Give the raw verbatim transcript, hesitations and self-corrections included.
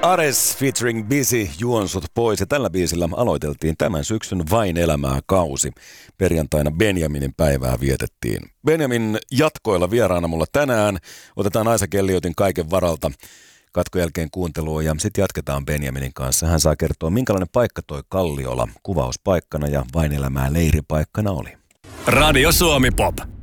Ares featuring Busy, Juon sut pois. Ja tällä biisillä aloiteltiin tämän syksyn Vain elämää -kausi. Perjantaina Benjaminin päivää vietettiin. Benjamin jatkoilla vieraana mulla tänään. Otetaan Aisa Kelliotin kaiken varalta katkon jälkeen kuuntelua ja sitten jatketaan Benjaminin kanssa. Hän saa kertoa, minkälainen paikka toi Kalliola kuvauspaikkana ja Vain elämää -leiripaikkana oli. Radio Suomi Pop.